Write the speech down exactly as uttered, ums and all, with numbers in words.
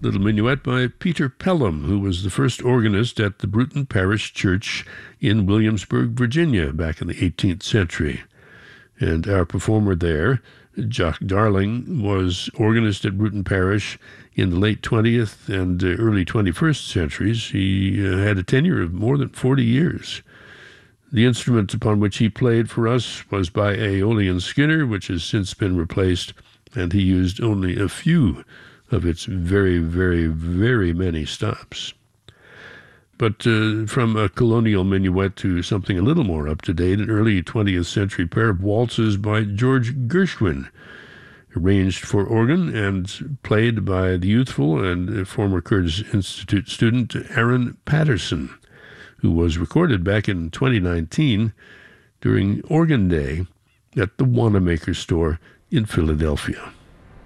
little minuet by Peter Pelham, who was the first organist at the Bruton Parish Church in Williamsburg, Virginia, back in the eighteenth century. And our performer there, Jock Darling, was organist at Bruton Parish in the late twentieth and early twenty-first centuries. He uh, had a tenure of more than forty years. The instrument upon which he played for us was by Aeolian Skinner, which has since been replaced, and he used only a few of its very, very, very many stops. But uh, from a colonial minuet to something a little more up-to-date, an early twentieth century pair of waltzes by George Gershwin, arranged for organ and played by the youthful and former Curtis Institute student Aaron Patterson, who was recorded back in twenty nineteen during Organ Day at the Wanamaker store in Philadelphia.